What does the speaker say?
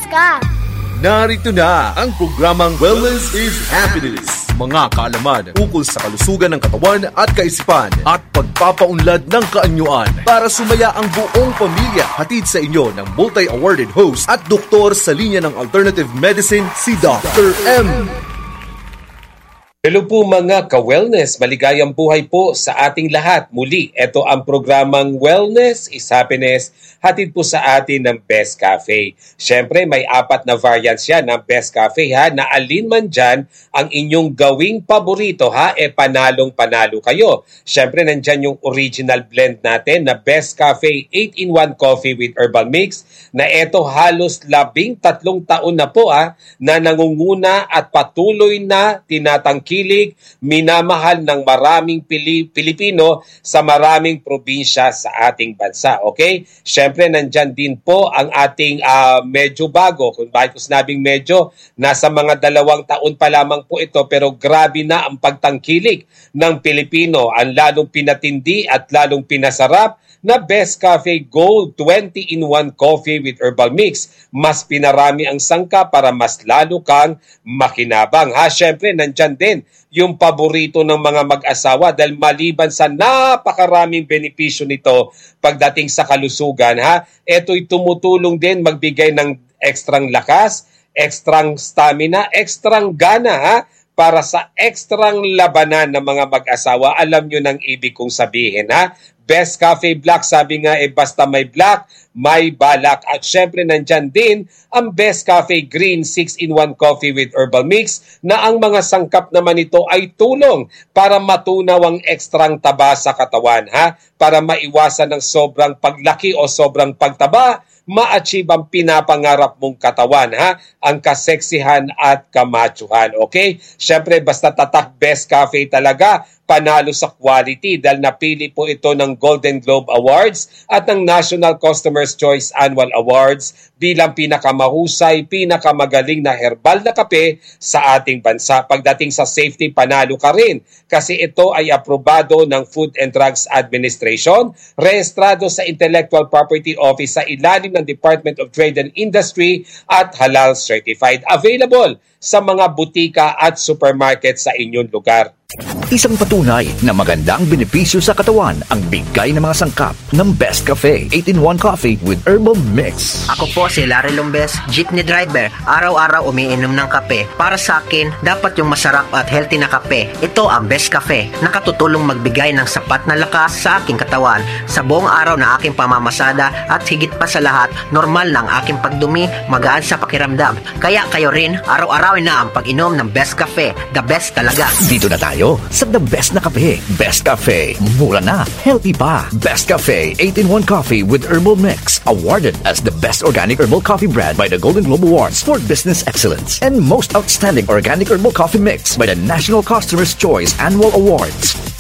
ka. Narito na ang programang Wellness is Happiness. Mga kaalaman ukol sa kalusugan ng katawan at kaisipan at pagpapaunlad ng kaanyuan para sumaya ang buong pamilya. Hatid sa inyo ng multi-awarded host at doktor sa linya ng alternative medicine, si Dr. M. Hello po mga ka-wellness, maligayang buhay po sa ating lahat. Muli, ito ang programang Wellness is Happiness, hatid po sa atin ng Best Cafe. Siyempre, may 4 na variants yan ng Best Cafe ha, na alin man dyan ang inyong gawing paborito ha, panalong-panalo kayo. Siyempre, nandyan yung original blend natin na Best Cafe 8-in-1 Coffee with Herbal Mix na ito halos 13 taon na po na nangunguna at patuloy na tinatangkilig, minamahal ng maraming Pilipino sa maraming probinsya sa ating bansa. Okay? Siyempre, nandyan din po ang ating medyo bago. Kung bakit ko sinabing medyo, nasa mga 2 taon pa lamang po ito pero grabe na ang pagtangkilig ng Pilipino. Ang lalong pinatindi at lalong pinasarap na Best Cafe Gold 20-in-1 Coffee with Herbal Mix. Mas pinarami ang sangka para mas lalo kang makinabang. Siyempre, nandyan din yung paborito ng mga mag-asawa dahil maliban sa napakaraming benepisyo nito pagdating sa kalusugan, ito'y tumutulong din magbigay ng ekstrang lakas, ekstrang stamina, ekstrang gana, para sa ekstrang labanan ng mga mag-asawa. Alam nyo nang ibig kong sabihin, Best Cafe Black, sabi nga basta may black, may balak. At syempre nandyan din ang Best Cafe Green 6-in-1 Coffee with Herbal Mix na ang mga sangkap naman ito ay tulong para matunaw ang ekstrang taba sa katawan, para maiwasan ng sobrang paglaki o sobrang pagtaba, ma-achieve ang pinapangarap mong katawan, ang kaseksihan at kamachuhan. Okay? Syempre, basta tatak Best Cafe talaga, panalo sa quality dahil napili po ito ng Golden Globe Awards at ng National Customer's Choice Annual Awards bilang pinakamahusay, pinakamagaling na herbal na kape sa ating bansa. Pagdating sa safety, panalo ka rin kasi ito ay aprobado ng Food and Drugs Administration, rehistrado sa Intellectual Property Office sa ilalim ng Department of Trade and Industry at halal certified. Available sa mga butika at supermarket sa inyong lugar. Isang patunay na maganda ang benepisyo sa katawan ang bigay ng mga sangkap ng Best Cafe 8-in-1 Coffee with Herbal Mix. Ako po si Larry Lumbes, jeepney driver. Araw-araw umiinom ng kape. Para sa akin, dapat yung masarap at healthy na kape. Ito ang Best Cafe. Nakatutulong magbigay ng sapat na lakas sa aking katawan. Sa buong araw na aking pamamasada at higit pa sa lahat, normal na ang aking pagdumi, magaan sa pakiramdam. Kaya kayo rin, araw-arawin na ang pag-inom ng Best Cafe. The best talaga. Dito na tayo sa the best na kape. Best Cafe. Mura na. Healthy pa. Best Cafe 8-in-1 Coffee with Herbal Mix. Awarded as the best organic herbal coffee brand by the Golden Globe Awards for Business Excellence. And most outstanding organic herbal coffee mix by the National Customer's Choice Annual Awards.